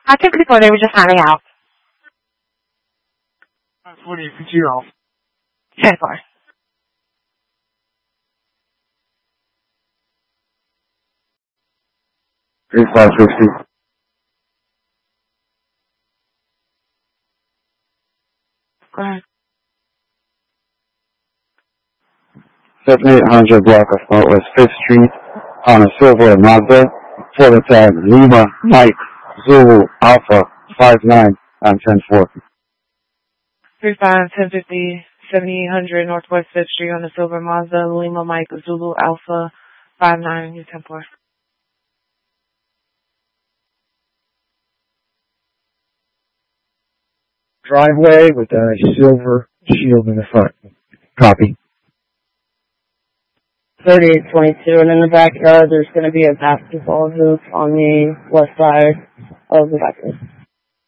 I took before they were just finding out. 4050. 10-4. $3560. Go ahead. 7800 block of Northwest 5th Street on a silver Mazda. Photo tag Lima Mike Zulu Alpha 59 on 10-4. 35-1050, 7800 Northwest 5th Street on the Silver Mazda, Lima Mike Zulu Alpha 59, 10-4. Driveway with a silver shield in the front. Copy. 3822, and in the backyard there's going to be a basketball hoop on the west side of the backyard.